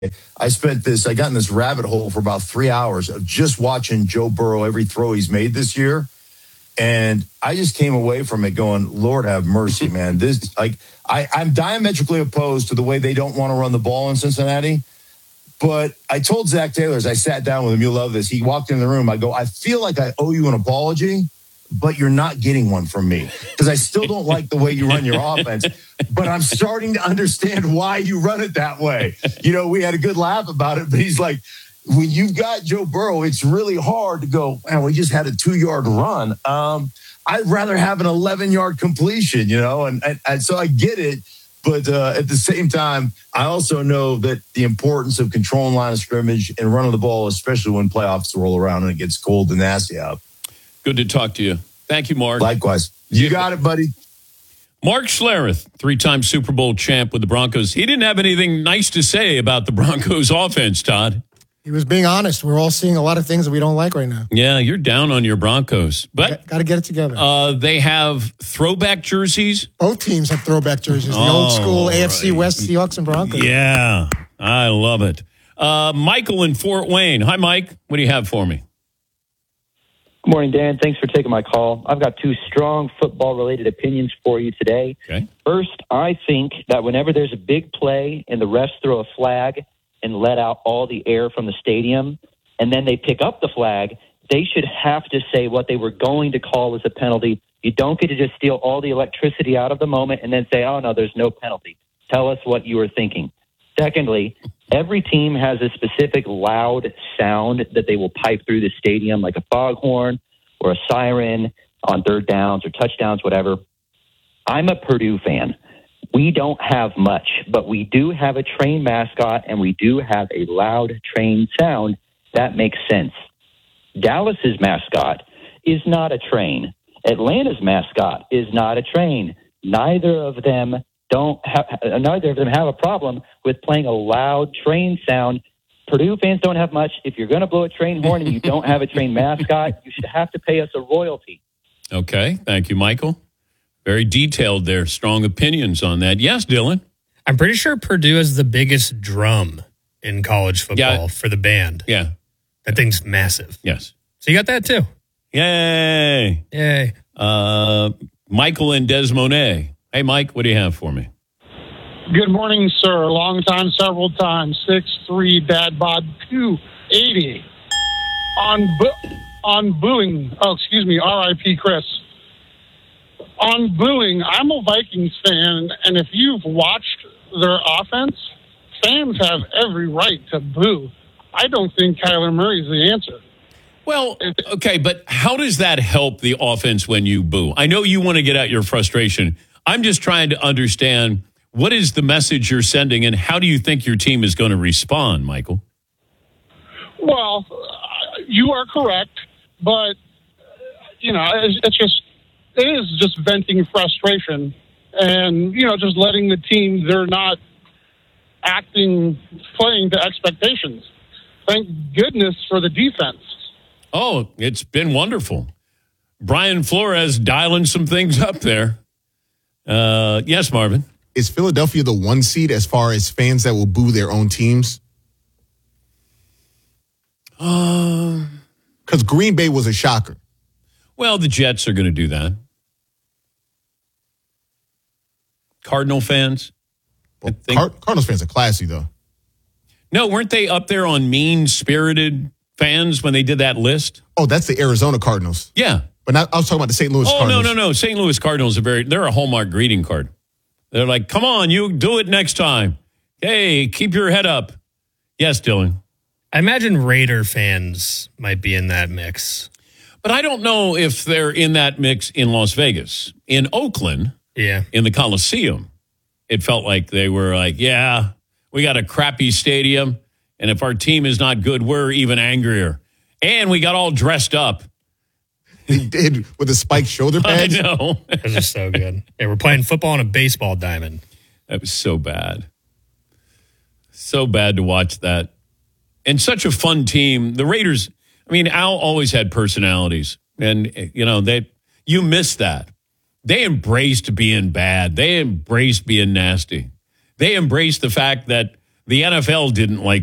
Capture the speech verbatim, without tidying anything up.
I spent this, I got in this rabbit hole for about three hours of just watching Joe Burrow, every throw he's made this year. And I just came away from it going, Lord have mercy, man. This, like, I, I'm diametrically opposed to the way they don't want to run the ball in Cincinnati. But I told Zach Taylor, as I sat down with him, you'll love this. He walked in the room. I go, I feel like I owe you an apology, but you're not getting one from me because I still don't like the way you run your offense, but I'm starting to understand why you run it that way. You know, we had a good laugh about it, but he's like, when you've got Joe Burrow, it's really hard to go, man, we just had a two-yard run. Um, I'd rather have an eleven-yard completion, you know, and, and, and so I get it. But uh, at the same time, I also know that the importance of controlling line of scrimmage and running the ball, especially when playoffs roll around and it gets cold and nasty out. Good to talk to you. Thank you, Mark. Likewise. You got it, buddy. Mark Schlereth, three-time Super Bowl champ with the Broncos. He didn't have anything nice to say about the Broncos offense, Todd. He was being honest. We're all seeing a lot of things that we don't like right now. Yeah, you're down on your Broncos. But got to get it together. Uh, they have throwback jerseys. Both teams have throwback jerseys. The oh, old school A F C right. West Seahawks and Broncos. Yeah, I love it. Uh, Michael in Fort Wayne. Hi, Mike. What do you have for me? Good morning, Dan. Thanks for taking my call. I've got two strong football-related opinions for you today. Okay. First, I think that whenever there's a big play and the refs throw a flag and let out all the air from the stadium, and then they pick up the flag, they should have to say what they were going to call as a penalty. You don't get to just steal all the electricity out of the moment and then say, oh, no, there's no penalty. Tell us what you were thinking. Secondly, every team has a specific loud sound that they will pipe through the stadium, like a foghorn or a siren on third downs or touchdowns, whatever. I'm a Purdue fan. We don't have much, but we do have a train mascot, and we do have a loud train sound. That makes sense. Dallas's mascot is not a train. Atlanta's mascot is not a train. Neither of them don't have, neither of them have a problem with playing a loud train sound. Purdue fans don't have much. If you're going to blow a train horn and you don't have a train mascot, you should have to pay us a royalty. Okay. Thank you, Michael. Very detailed there. Strong opinions on that. Yes, Dylan? I'm pretty sure Purdue is the biggest drum in college football yeah. for the band. Yeah. That thing's massive. Yes. So you got that too. Yay. Yay. Uh, Michael and Des Monet. Hey, Mike, what do you have for me? Good morning, sir. Long time, several times. six three Dad Bod two eighty. On, bu- on booing, oh, excuse me, R I P Chris. On booing, I'm a Vikings fan, and if you've watched their offense, fans have every right to boo. I don't think Kyler Murray's the answer. Well, okay, but how does that help the offense when you boo? I know you want to get out your frustration. I'm just trying to understand what is the message you're sending, and how do you think your team is going to respond, Michael? Well, you are correct, but, you know, it's, it's just... It is just venting frustration and, you know, just letting the team, they're not acting, playing to expectations. Thank goodness for the defense. Oh, it's been wonderful. Brian Flores dialing some things up there. Uh, yes, Marvin. Is Philadelphia the one seed as far as fans that will boo their own teams? Uh, Because Green Bay was a shocker. Well, the Jets are going to do that. Cardinal fans? Well, Car- Cardinals fans are classy, though. No, weren't they up there on mean-spirited fans when they did that list? Oh, that's the Arizona Cardinals. Yeah. But not, I was talking about the Saint Louis oh, Cardinals. no, no, no. Saint Louis Cardinals are very, they're a Hallmark greeting card. They're like, come on, you do it next time. Hey, keep your head up. Yes, Dylan. I imagine Raider fans might be in that mix. But I don't know if they're in that mix in Las Vegas. In Oakland, yeah, in the Coliseum, it felt like they were like, yeah, we got a crappy stadium, and if our team is not good, we're even angrier. And we got all dressed up. He did with the spiked shoulder pads. I know. Those are so good. They were playing football on a baseball diamond. That was so bad. So bad to watch that. And such a fun team. The Raiders, I mean, Al always had personalities. And, you know, they you miss that. They embraced being bad. They embraced being nasty. They embraced the fact that The N F L didn't like